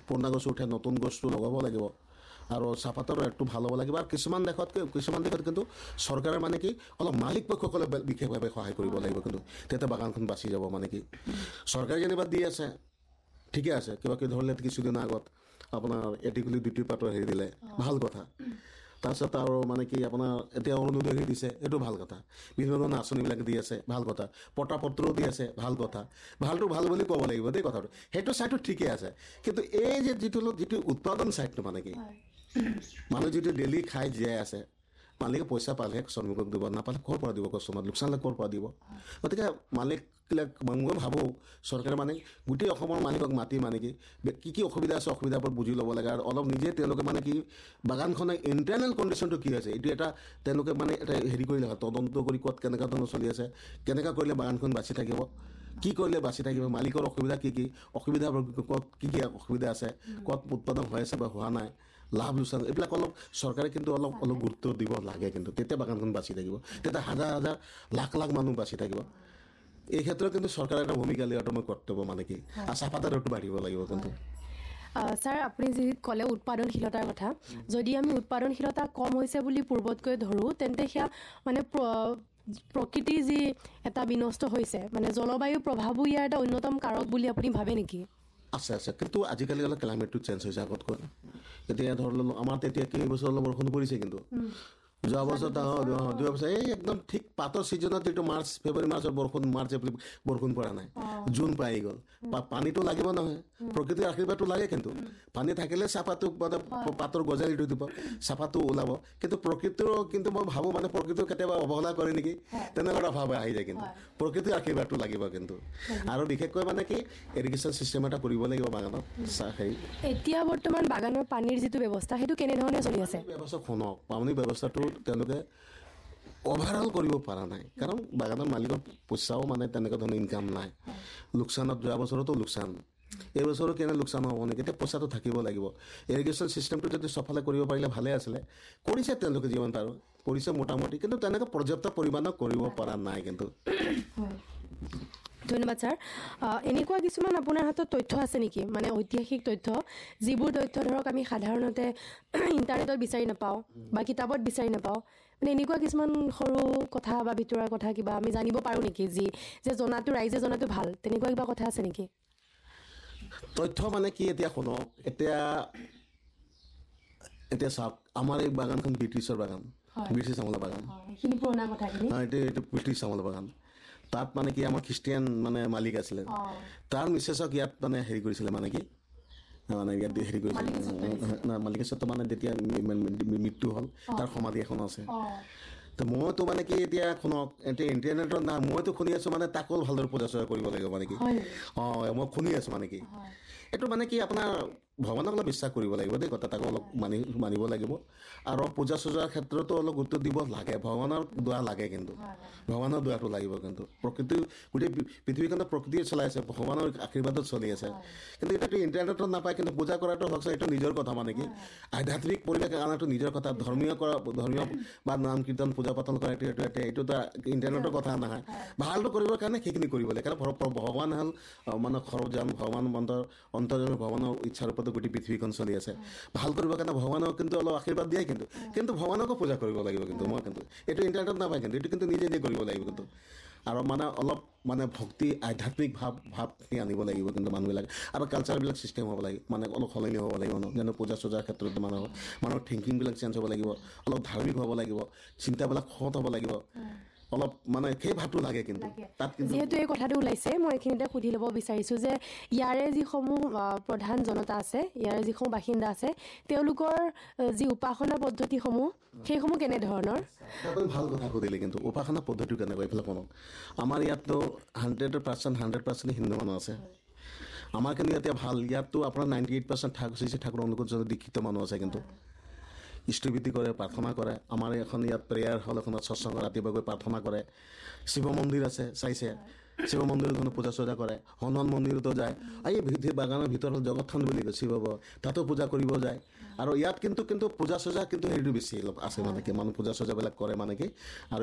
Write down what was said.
পুৰণা গছ উঠে নতুন গছটো লগাব লাগিব আৰু চাহপাতৰ ৰেটটো ভাল হ'ব লাগিব আৰু কিছুমান দেশত কিন্তু চৰকাৰে মানে কি অলপ মালিক পক্ষসকলে বিশেষভাৱে সহায় কৰিব লাগিব কিন্তু তেতিয়া বাগানখন বাচি যাব মানে কি চৰকাৰে যেনিবা দি আছে ঠিকে আছে কিবা কিবি ধৰিলে কিছুদিন আগত আপোনাৰ এটিকুলি দুটি পাতৰ হেৰি দিলে ভাল কথা তাৰপিছত আৰু মানে কি আপোনাৰ এতিয়া অৰুণোদয় দিছে এইটো ভাল কথা বিভিন্ন ধৰণৰ আঁচনিবিলাক দি আছে ভাল কথা পত্ৰও দি আছে ভাল কথা ভালটো ভাল বুলি ক'ব লাগিব দেই কথাটো সেইটো চাইডটো ঠিকে আছে কিন্তু এই যে যিটো উৎপাদন চাইডটো মানে কি মানুহ যিটো ডেইলি খাই জীয়াই আছে মালিকে পইচা পালেহে শ্ৰমিকক দিব নাপালে ক'ৰ পৰা দিব কষ্টমাৰ লোকচান ক'ৰ পৰা দিব গতিকে মালিকবিলাক মই ভাবোঁ চৰকাৰে মানে গোটেই অসমৰ মালিকক মাতি মানে কি অসুবিধা আছে অসুবিধাবোৰ বুজি ল'ব লাগে আৰু অলপ নিজে তেওঁলোকে মানে কি বাগানখনে ইণ্টাৰনেল কণ্ডিশ্যনটো কি হৈছে এইটো এটা তেওঁলোকে মানে এটা হেৰি কৰিলে হয় তদন্ত কৰি ক'ত কেনেকুৱা ধৰণৰ চলি আছে কেনেকুৱা কৰিলে বাগানখন বাচি থাকিব কি কৰিলে বাচি থাকিব মালিকৰ অসুবিধা কি অসুবিধা ক'ত কি অসুবিধা আছে ক'ত উৎপাদন হৈ আছে বা হোৱা নাই লাভ লোকচান এইবিলাক অলপ চৰকাৰে কিন্তু অলপ গুৰুত্ব দিব লাগে কিন্তু তেতিয়া বাগানখন বাচি থাকিব তেতিয়া হাজাৰ হাজাৰ লাখ লাখ মানুহ বাচি থাকিব এই ক্ষেত্ৰত কিন্তু চৰকাৰে এটা ভূমিকা লোৱাটো মই কৰ্তব্য মানে কি আৰু চাহপাতৰ ৰেটটো বাঢ়িব লাগিব কিন্তু ছাৰ আপুনি যি ক'লে উৎপাদনশীলতাৰ কথা যদি আমি উৎপাদনশীলতা কম হৈছে বুলি পূৰ্বতকৈ ধৰোঁ তেন্তে সেয়া মানে প্ৰকৃতিৰ যি এটা বিনষ্ট হৈছে মানে জলবায়ুৰ প্ৰভাৱো ইয়াৰ এটা অন্যতম কাৰক বুলি আপুনি ভাবে নেকি আছে কিন্তু আজিকালি অলপ ক্লাইমেটটো চেঞ্জ হৈছে আগতকৈ এতিয়া ধৰি ললোঁ আমাৰ তেতিয়া কেইবছৰ অলপ বৰষুণ পৰিছে কিন্তু যোৱা বছৰ 2 বছৰ এই একদম ঠিক পাতৰ ছিজনত যিটো ফেব্ৰুৱাৰী মাৰ্চৰ মাৰ্চ এপ্ৰিল বৰষুণ পৰা নাই জুন পাই গ'ল পানীটো লাগিব নহয় প্ৰকৃতিৰ আশীৰ্বাদটো লাগে কিন্তু পানী থাকিলে চাহপাতটো মানে পাতৰ গজালিটো দিব চাহপাতটো ওলাব কিন্তু প্ৰকৃতিৰো কিন্তু মই ভাবোঁ মানে প্ৰকৃতিও কেতিয়াবা অৱহেলা কৰে নেকি তেনেকুৱা এটা ভাৱ আহি যায় কিন্তু প্ৰকৃতিৰ আশীৰ্বাদটো লাগিব কিন্তু আৰু বিশেষকৈ মানে কি ইৰিগেশ্যন ছিষ্টেম এটা কৰিব লাগিব বাগানত এতিয়া বৰ্তমান বাগানৰ পানীৰ যিটো ব্যৱস্থা সেইটো কেনেধৰণে চলি আছে ব্যৱস্থা শুনক পানী ব্যৱস্থাটো তেওঁলোকে অভাৰঅল কৰিব পৰা নাই কাৰণ বাগানৰ মালিকৰ পইচাও মানে তেনেকুৱা ধৰণৰ ইনকাম নাই লোকচানত যোৱা বছৰতো লোকচান এই বছৰো কেনে লোকচান হ'ব নেকি এতিয়া পইচাটো থাকিব লাগিব ইৰিগেশ্যন ছিষ্টেমটো যদি সফলে কৰিব পাৰিলে ভালে আছিলে কৰিছে তেওঁলোকে যিমান পাৰোঁ কৰিছে মোটামুটি কিন্তু তেনেকৈ পৰ্যাপ্ত পৰিমাণৰ কৰিব পৰা নাই কিন্তু ধন্যবাদ ছাৰ এনেকুৱা কিছুমান আপোনাৰ হাতত তথ্য আছে নেকি মানে ঐতিহাসিক তথ্য যিবোৰ তথ্য ধৰক আমি সাধাৰণতে ইণ্টাৰনেটত বিচাৰি নাপাওঁ বা কিতাপত বিচাৰি নাপাওঁ মানে এনেকুৱা কিছুমান সৰু কথা বা ভিতৰুৱা কথা কিবা আমি জানিব পাৰোঁ নেকি যে জনাটো ৰাইজে জনাটো ভাল তেনেকুৱা কিবা কথা আছে নেকি তথ্য মানে কি এতিয়া শুনক এতিয়া চাওক আমাৰ এই বাগানখন ব্ৰিটিছৰ বাগান ব্ৰিটিছ আমলা বাগান সেইখিনি পুৰণা কথাখিনি এইটো ব্ৰিটিছ আমলা বাগান তাত মানে কি আমাৰ খ্ৰীষ্টিয়ান মানে মালিক আছিলে তাৰ মিছেছক ইয়াত মানে হেৰি কৰিছিলে মানে কি মানে ইয়াত হেৰি কৰিছিলে মালিকেশ্বৰটো মানে যেতিয়া মৃত্যু হ'ল তাৰ সমাধি এখন আছে তো মইতো মানে কি এতিয়া শুনক এতিয়া ইণ্টাৰনেটত না মইতো শুনি আছোঁ মানে তাকো ভালদৰে পূজা চূজা কৰিব লাগিব মানে কি মই শুনি আছোঁ মানে কি এইটো মানে কি আপোনাৰ ভগৱানক অলপ বিশ্বাস কৰিব লাগিব দেই কথা তাকো অলপ মানিব লাগিব আৰু পূজা চূজাৰ ক্ষেত্ৰতো অলপ গুৰুত্ব দিব লাগে ভগৱানৰ দোৱা লাগে কিন্তু ভগৱানৰ দোৱাটো লাগিব কিন্তু প্ৰকৃতি গোটেই পৃথিৱীখনত প্ৰকৃতিয়ে চলাই আছে ভগৱানৰ আশীৰ্বাদত চলি আছে কিন্তু এতিয়াতো ইণ্টাৰনেটত নাপায় কিন্তু পূজা কৰাটো হওক এইটো নিজৰ কথা মানে কি আধ্যাত্মিক পৰিৱেশ আনাটো নিজৰ কথা ধৰ্মীয় বা নাম কীৰ্তন পূজা পাতল কৰা এইটোতো ইণ্টাৰনেটৰ কথা নহয় ভালটো কৰিবৰ কাৰণে সেইখিনি কৰিব লাগে কাৰণ ভগৱান হ'ল মানে সৰ্বজন ভগৱান অন্তৰ্জনী ভগৱানৰ ইচ্ছাৰ ওপৰত গোটেই পৃথিৱীখন চলি আছে ভাল কৰিবৰ কাৰণে ভগৱানক কিন্তু অলপ আশীৰ্বাদ দিয়ে কিন্তু ভগৱানকো পূজা কৰিব লাগিব কিন্তু মই কিন্তু এইটো ইণ্টাৰনেটত নাপায় কিন্তু এইটো কিন্তু নিজে কৰিব লাগিব কিন্তু আৰু মানে অলপ মানে ভক্তি আধ্যাত্মিক ভাৱখিনি আনিব লাগিব কিন্তু মানুহবিলাক আৰু কালচাৰবিলাক ছিষ্টেম হ'ব লাগিব মানে অলপ সলনি হ'ব লাগিব যেনে পূজা চূজাৰ ক্ষেত্ৰত মানুহৰ থিংকিংবিলাক চেঞ্জ হ'ব লাগিব অলপ ধাৰ্মিক হ'ব লাগিব চিন্তাবিলাক সৎ হ'ব লাগিব অলপ মানে সেই ভাৱটো লাগে কিন্তু তাত কিন্তু যিহেতু এই কথাটো ওলাইছে মই এইখিনিতে সুধি ল'ব বিচাৰিছোঁ যে ইয়াৰে যিসমূহ প্ৰধান জনতা আছে ইয়াৰে যিসমূহ বাসিন্দা আছে তেওঁলোকৰ যি উপাসনা পদ্ধতিসমূহ সেইসমূহ কেনেধৰণৰ ভাল কথা সুধিলে কিন্তু উপাসনা পদ্ধতি কেনেকুৱা এইফালে শুনক আমাৰ ইয়াততো 100% হিন্দু মানুহ আছে আমাৰ কিন্তু এতিয়া ভাল ইয়াততো আপোনাৰ 98% ঠাকুৰ অনুকূল দীক্ষিত মানুহ আছে কিন্তু ইষ্টভীতি কৰে প্ৰাৰ্থনা কৰে আমাৰ এখন ইয়াত প্ৰেয়াৰ হল এখনত সৎসংগ ৰাতিপুৱা গৈ প্ৰাৰ্থনা কৰে শিৱ মন্দিৰ আছে চাইছে শিৱ মন্দিৰত কোনো পূজা চূজা কৰে হনুমান মন্দিৰতো যায় এই বাগানৰ ভিতৰত জগতখন বুলি কয় শিৱ তাতো পূজা কৰিব যায় আৰু ইয়াত কিন্তু পূজা চূজা কিন্তু হেৰিটো বেছি অলপ আছে মানে কি মানুহ পূজা চূজাবিলাক কৰে মানে কি আৰু